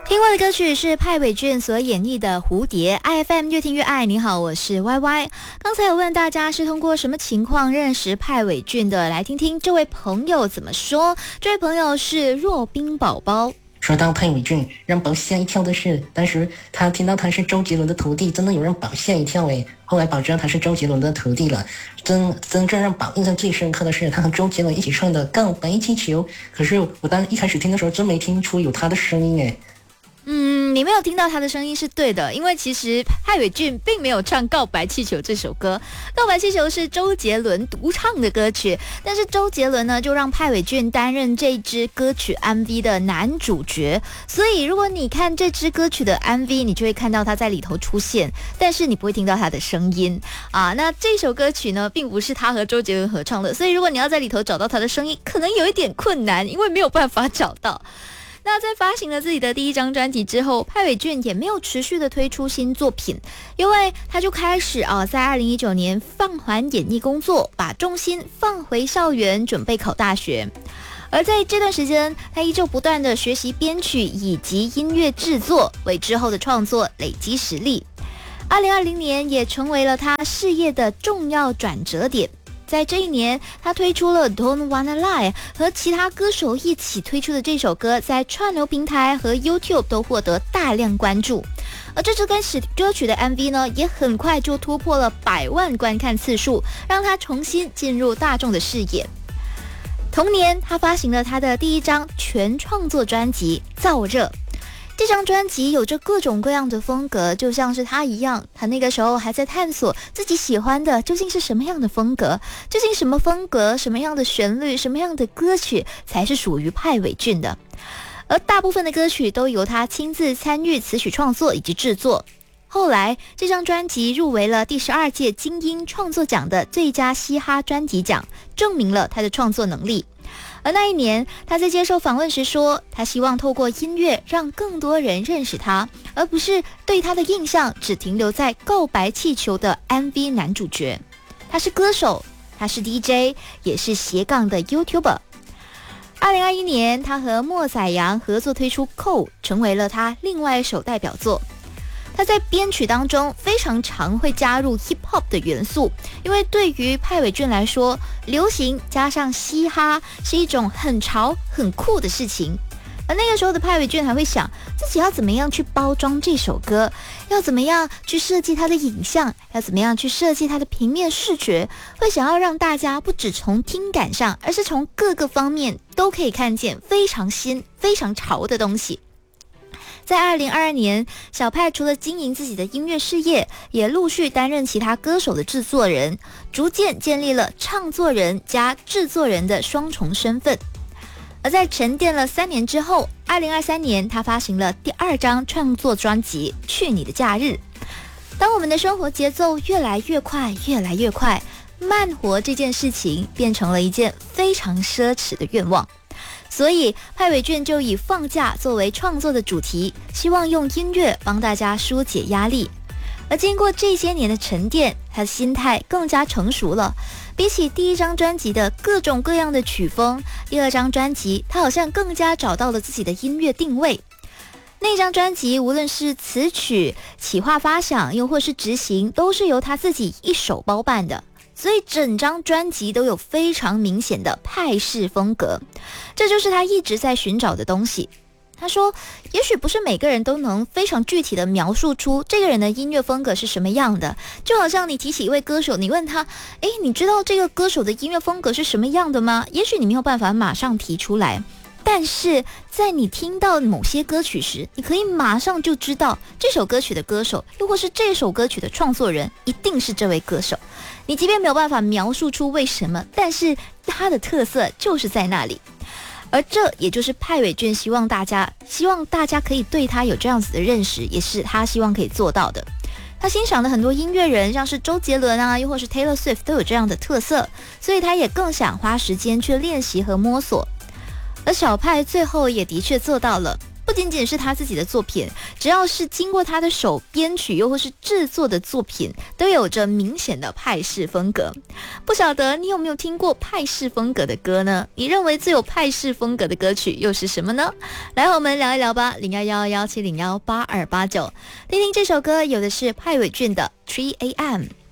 听过的歌曲是派伟俊所演绎的《蝴蝶》，IFM 越听越爱。你好，我是 YY。刚才有问大家是通过什么情况认识派伟俊的，来听听这位朋友怎么说。这位朋友是若冰宝宝。 说到派伟俊，让宝吓一跳的是，当时他听到他是周杰伦的徒弟，真的有让宝吓一跳诶。后来宝知道他是周杰伦的徒弟了，真正让宝印象最深刻的是他和周杰伦一起唱的《告白气球》。可是我当一开始听的时候，真没听出有他的声音诶。 你没有听到他的声音是对的，因为其实派伟俊并没有唱《告白气球》这首歌，《告白气球》是周杰伦独唱的歌曲，但是周杰伦呢就让派伟俊担任这支歌曲 MV 的男主角，所以如果你看这支歌曲的 MV， 你就会看到他在里头出现，但是你不会听到他的声音啊。那这首歌曲呢，并不是他和周杰伦合唱的，所以如果你要在里头找到他的声音，可能有一点困难，因为没有办法找到。那在发行了自己的第一张专辑之后，派伟俊也没有持续的推出新作品，因为他就开始在2019年放缓演艺工作，把重心放回校园，准备考大学。而在这段时间，他依旧不断的学习编曲以及音乐制作，为之后的创作累积实力。2020年也成为了他事业的重要转折点。在这一年，他推出了 Don't Wanna Lie， 和其他歌手一起推出的这首歌，在串流平台和 YouTube 都获得大量关注。而这支歌曲的 MV 呢，也很快就突破了100万观看次数，让他重新进入大众的视野。同年，他发行了他的第一张全创作专辑《燥热》。这张专辑有着各种各样的风格，就像是他一样，他那个时候还在探索自己喜欢的究竟是什么样的风格，究竟什么风格、什么样的旋律、什么样的歌曲才是属于派伟俊的。而大部分的歌曲都由他亲自参与词曲创作以及制作。后来，这张专辑入围了第12届金鹰创作奖的最佳嘻哈专辑奖，证明了他的创作能力。而那一年，他在接受访问时说，他希望透过音乐让更多人认识他，而不是对他的印象只停留在告白气球的 MV 男主角。他是歌手，他是 DJ， 也是斜杠的 YouTuber。2021年，他和莫宰阳合作推出《扣》，成为了他另外一首代表作。他在编曲当中非常常会加入 hip hop 的元素，因为对于派伟俊来说，流行加上嘻哈是一种很潮很酷的事情。而那个时候的派伟俊还会想自己要怎么样去包装这首歌，要怎么样去设计它的影像，要怎么样去设计它的平面视觉，会想要让大家不只从听感上，而是从各个方面都可以看见非常新非常潮的东西。在2022年，小派除了经营自己的音乐事业，也陆续担任其他歌手的制作人，逐渐建立了唱作人加制作人的双重身份。而在沉淀了3年之后，2023年他发行了第2张创作专辑《去你的假日》。当我们的生活节奏越来越快，越来越快，慢活这件事情变成了一件非常奢侈的愿望。所以派伟俊就以放假作为创作的主题，希望用音乐帮大家疏解压力。而经过这些年的沉淀，他的心态更加成熟了。比起第一张专辑的各种各样的曲风，第2张专辑他好像更加找到了自己的音乐定位。那张专辑无论是词曲、企划发想，又或是执行，都是由他自己一手包办的。所以整张专辑都有非常明显的派式风格，这就是他一直在寻找的东西。他说，也许不是每个人都能非常具体的描述出这个人的音乐风格是什么样的，就好像你提起一位歌手，你问他，你知道这个歌手的音乐风格是什么样的吗？也许你没有办法马上提出来，但是在你听到某些歌曲时，你可以马上就知道这首歌曲的歌手，又或是这首歌曲的创作人一定是这位歌手。你即便没有办法描述出为什么，但是他的特色就是在那里。而这也就是派伟俊希望大家可以对他有这样子的认识，也是他希望可以做到的。他欣赏的很多音乐人，像是周杰伦啊，又或是 Taylor Swift 都有这样的特色，所以他也更想花时间去练习和摸索。而小派最后也的确做到了， 不仅仅是他自己的作品，只要是经过他的手编曲又或是制作的作品，都有着明显的派式风格。不晓得你有没有听过派式风格的歌呢？你认为最有派式风格的歌曲又是什么呢？来和我们聊一聊吧，0111701829，听听这首歌，有的是派伟俊的 3AM。